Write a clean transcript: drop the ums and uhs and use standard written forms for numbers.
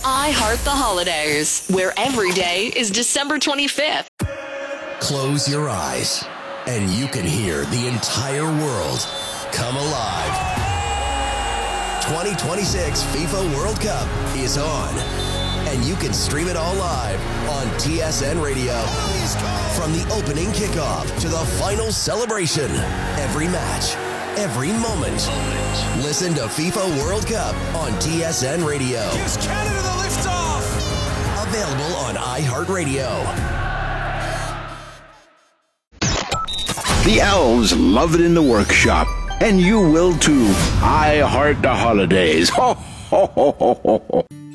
I Heart the Holidays, where every day is December 25th. Close your eyes, and you can hear the entire world come alive. 2026 FIFA World Cup is on, and you can stream it all live on TSN Radio. From the opening kickoff to the final celebration, every match, every moment. Listen to FIFA World Cup on TSN Radio. Gives Canada the liftoff. Available on iHeartRadio. The elves love it in the workshop, and you will too. I heart the holidays. Ho, ho, ho, ho, ho.